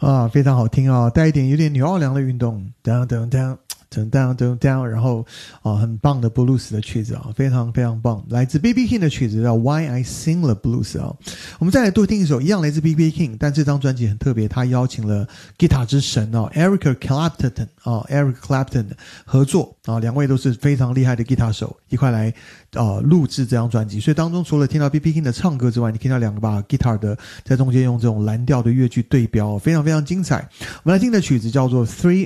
啊，非常好听啊，带一点有点纽奥良的运动，当当当。然后很棒的 blues 的曲子啊，非常非常棒，来自 B.B. King 的曲子叫 Why I Sing the Blues 啊。我们再来多听一首，一样来自 B.B. King， 但这张专辑很特别，他邀请了吉他之神Eric Clapton 合作啊，两位都是非常厉害的吉他手，一块来录制这张专辑。所以当中除了听到 B.B. King 的唱歌之外，你听到两个把 guitar 的在中间用这种蓝调的乐句对标，非常非常精彩。我们来听的曲子叫做 Three